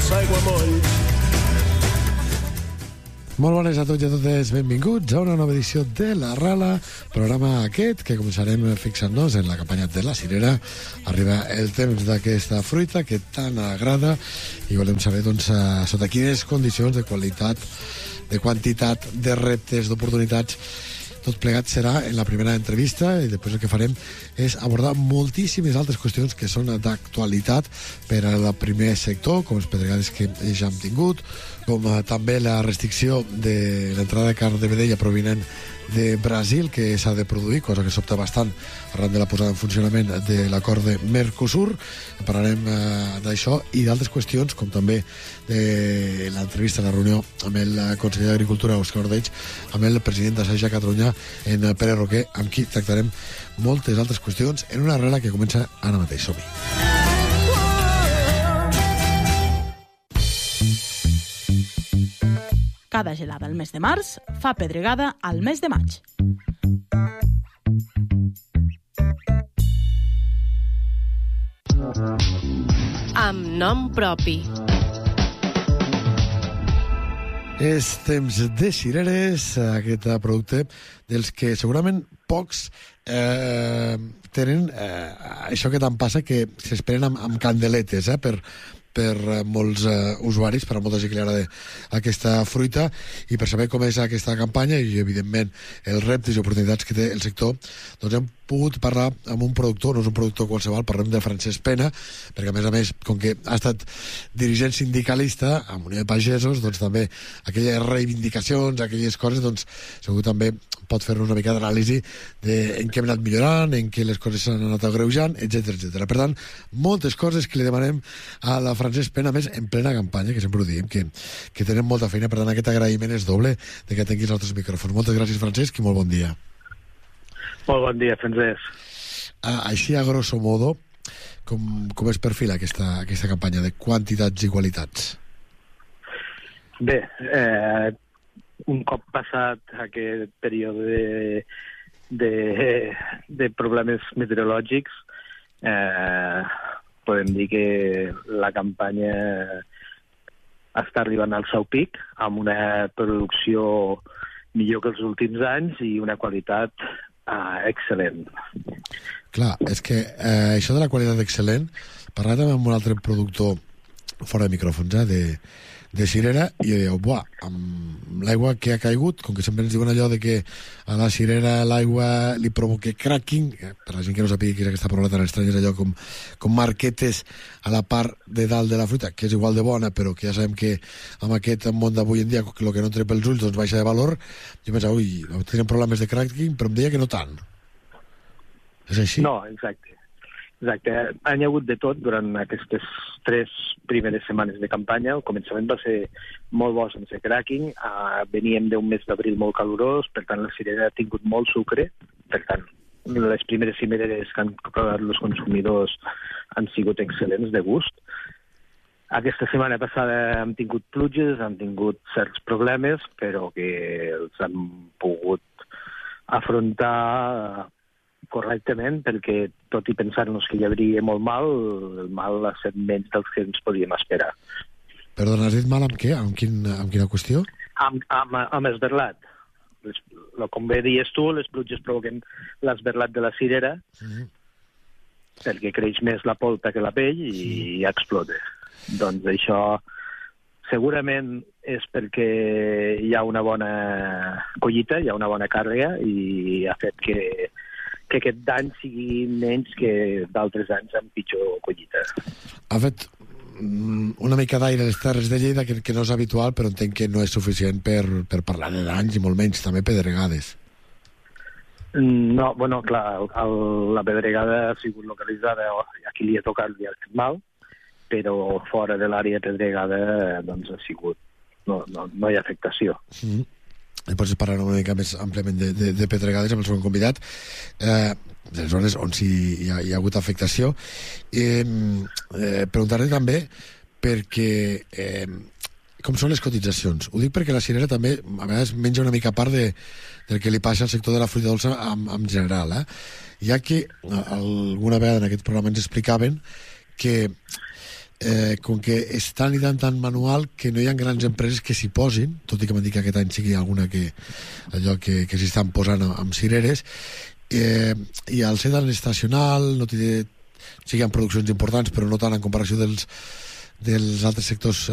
dels aiguamolls. Molt bones a tots i a totes, benvinguts a una nova edició de La Rala, programa aquest que començarem fixant-nos en la campanya de la cirera. Arriba el temps d'aquesta fruita que tant agrada i volem saber, doncs, sota quines condicions de qualitat, de quantitat, de reptes, d'oportunitats. Tot plegat serà en la primera entrevista i després el que farem és abordar moltíssimes altres qüestions que són d'actualitat per al primer sector, com les pedregades que ja hem tingut, com també la restricció de l'entrada de carn de vedella provinent de Brasil, que s'ha de produir, cosa que sobta bastant arran de la posada en funcionament de l'acord de Mercosur. Parlarem d'això i d'altres qüestions, com també de l'entrevista, la reunió amb el conseller d'Agricultura, Òscar Ordeig, amb el president d'Assaja Catalunya, en Pere Roquer, amb qui tractarem moltes altres qüestions en una arrela que comença ara mateix. Som-hi. Cada gelada al mes de març fa pedregada al mes de maig. Amb nom propi. És temps de cireres, aquest producte dels que segurament pocs tenen això que tant passa, que s'esperen amb candeletes per molts usuaris, per a molta gent que li agrada aquesta fruita, i per saber com és aquesta campanya i, evidentment, els reptes i oportunitats que té el sector, doncs hem pogut parlar amb un productor, no és un productor qualsevol, parlem de Francesc Pena, perquè a més, com que ha estat dirigent sindicalista amb Unió de Pagesos, doncs també aquelles reivindicacions, aquelles coses, doncs segur també pot fer-nos una mica d'anàlisi de en què hem anat millorant, en què les coses s'han anat agreujant, etc. Per tant, moltes coses que li demanem a la Francesc Pena, més en plena campanya, que sempre ho diem, que tenen molta feina, per tant aquest agraïment és doble de que tinguis altres micròfons. Moltes gràcies, Francesc, i molt bon dia. Molt bon dia, Francesc. Així, a grosso modo, com es perfila aquesta campanya de quantitats i qualitats? Bé, un cop passat aquest període de problemes meteorològics, podem dir que la campanya està arribant al seu pic, amb una producció millor que els últims anys i una qualitat excel·lent. Clar, és que això de la qualitat excel·lent, parlant també amb un altre productor fora de micròfons, de cirera, i jo diu, buah, amb l'aigua que ha caigut, com que sempre ens diuen allò de que a la cirera l'aigua li provoca cracking, per la gent que no sàpiga què és aquesta paraula tan estranya, és allò com marquetes a la part de dalt de la fruita, que és igual de bona, però que ja sabem que amb aquest món d'avui en dia, el que no trep els ulls, doncs baixa de valor. Jo pensava, tenen problemes de cracking, però em deia que no tant. És així? No, exacte. Han hagut de tot durant aquestes 3 primeres setmanes de campanya. El començament va ser molt bo sense cracking. Veníem d'un mes d'abril molt calorós, per tant la cirera ha tingut molt sucre. Per tant, les primeres cireres que han provat els consumidors han sigut excel·lents de gust. Aquesta setmana passada hem tingut pluges, han tingut certs problemes, però que els han pogut afrontar correctament, perquè tot i pensar-nos que hi hauria molt mal, el mal ha estat menys del que ens podíem esperar. Perdona, has dit mal amb què? Amb quina qüestió? Amb esberlat. Com bé dius tu, les pluges provoquen l'esberlat de la cirera, perquè creix més la polpa que la pell i explota. Doncs això segurament és perquè hi ha una bona collita, hi ha una bona càrrega, i ha fet que aquest any sigui menys que d'altres anys amb pitjor collita. Ha fet una mica d'aire a les terres de Lleida, que no és habitual, però entenc que no és suficient per parlar de danys i molt menys també pedregades. No, bueno, clar, la pedregada ha sigut localitzada, a qui li ha tocat li ha fet mal, però fora de l'àrea pedregada doncs ha sigut, no hi ha afectació. Després parlar una mica més àmpliament de pedregades amb el segon convidat, de les zones on hi ha hagut afectació. Preguntar-li també perquè com són les cotitzacions. Ho dic perquè la cirera també a vegades menja una mica part del que li passa al sector de la fruita dolça en general. Ja que alguna vegada en aquest programa ens explicaven que com que és tan i tan manual que no hi ha grans empreses que s'hi posin, tot i que m'han dit que aquest any sigui alguna que s'hi estan posant amb cireres, i al ser tan estacional no té, sí que hi ha produccions importants però no tant en comparació dels altres sectors